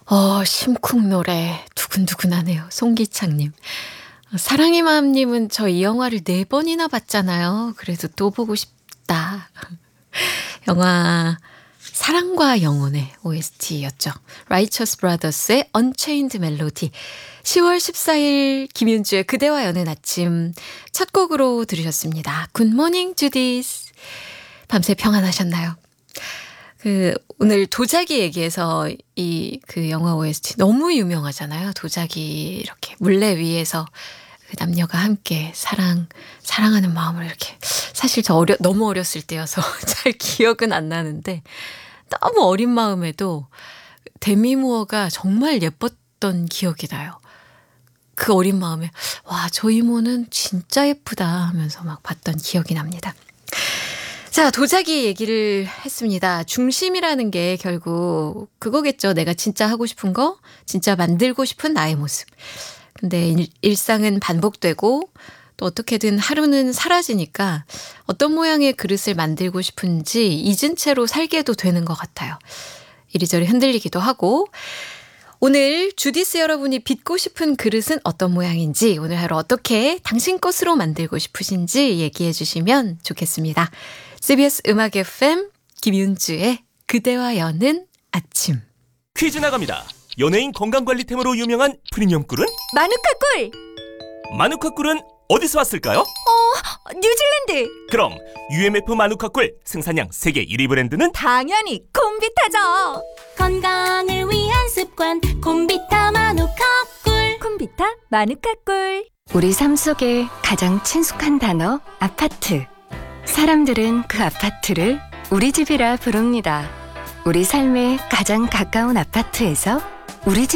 심쿵 노래 두근두근하네요. 송기창님. 사랑의 마음님은 저 이 영화를 4번이나 봤잖아요. 그래도 또 보고 싶다. 영화 사랑과 영혼의 OST였죠. Righteous Brothers의 Unchained Melody. 10월 14일 김윤주의 그대와 여는 아침 첫 곡으로 들으셨습니다. Good morning, Judith. 밤새 평안하셨나요? 오늘 도자기 얘기해서 그 영화 OST 너무 유명하잖아요. 도자기 이렇게 물레 위에서 그 남녀가 함께 사랑하는 마음을 이렇게. 사실 저 너무 어렸을 때여서 잘 기억은 안 나는데 너무 어린 마음에도 데미 무어가 정말 예뻤던 기억이 나요. 그 어린 마음에 와, 저 이모는 진짜 예쁘다 하면서 막 봤던 기억이 납니다. 자, 도자기 얘기를 했습니다. 중심이라는 게 결국 그거겠죠. 내가 진짜 하고 싶은 거, 진짜 만들고 싶은 나의 모습. 근데 일상은 반복되고 또 어떻게든 하루는 사라지니까 어떤 모양의 그릇을 만들고 싶은지 잊은 채로 살게도 되는 것 같아요. 이리저리 흔들리기도 하고. 오늘 주디스 여러분이 빚고 싶은 그릇은 어떤 모양인지, 오늘 하루 어떻게 당신 것으로 만들고 싶으신지 얘기해 주시면 좋겠습니다. CBS 음악 FM 김윤주의 그대와 여는 아침. 퀴즈 나갑니다. 연예인 건강관리템으로 유명한 프리미엄 꿀은? 마누카 꿀! 마누카 꿀은 어디서 왔을까요? 뉴질랜드! 그럼 UMF 마누카 꿀 생산량 세계 1위 브랜드는? 당연히 콤비타죠! 건강을 위한 습관 콤비타 마누카 꿀. 콤비타 마누카 꿀. 우리 삶 속에 가장 친숙한 단어 아파트. 사람들은 그 아파트를 우리 집이라 부릅니다. 우리 삶에 가장 가까운 아파트에서 우리 집